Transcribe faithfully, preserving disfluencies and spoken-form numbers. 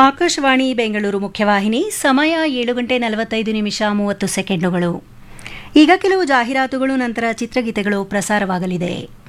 ಆಕಾಶವಾಣಿ ಬೆಂಗಳೂರು ಮುಖ್ಯವಾಹಿನಿ. ಸಮಯ ಏಳು ಗಂಟೆ ನಲವತ್ತೈದು ನಿಮಿಷ ಮೂವತ್ತು ಸೆಕೆಂಡುಗಳು. ಈಗ ಕೆಲವು ಜಾಹೀರಾತುಗಳು, ನಂತರ ಚಿತ್ರಗೀತೆಗಳು ಪ್ರಸಾರವಾಗಲಿದೆ.